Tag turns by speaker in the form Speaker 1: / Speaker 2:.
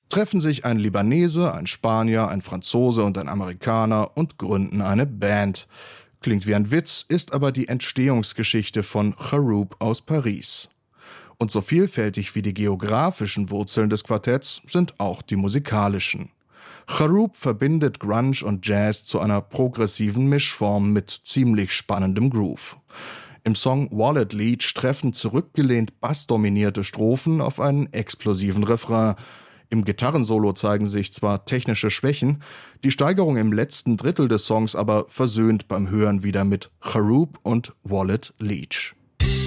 Speaker 1: treffen sich ein Libanese, ein Spanier, ein Franzose und ein Amerikaner und gründen eine Band. Klingt wie ein Witz, ist aber die Entstehungsgeschichte von Charoop aus Paris. Und so vielfältig wie die geografischen Wurzeln des Quartetts sind auch die musikalischen. Charoop verbindet Grunge und Jazz zu einer progressiven Mischform mit ziemlich spannendem Groove. Im Song Wallet Leach treffen zurückgelehnt bassdominierte Strophen auf einen explosiven Refrain. Im Gitarrensolo zeigen sich zwar technische Schwächen, die Steigerung im letzten Drittel des Songs aber versöhnt beim Hören wieder mit Charoop und Wallet Leach.